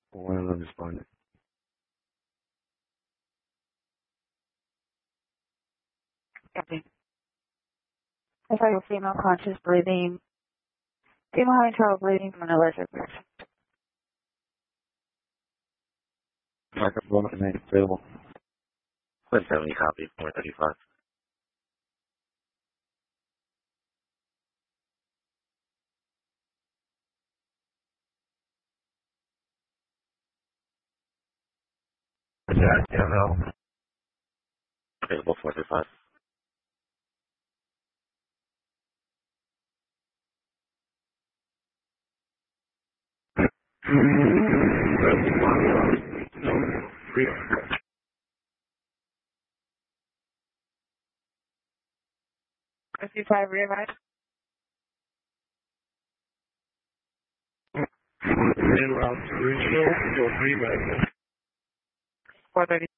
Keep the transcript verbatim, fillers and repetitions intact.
One of them responded. Copy. I saw your female conscious breathing. Female having trouble breathing from an electric person. Market block and available. one seventy copy, four thirty-five. Yeah, yeah, no. Available four thirty-five. fifty-five realize. Route three, four thirty-five. four thirty.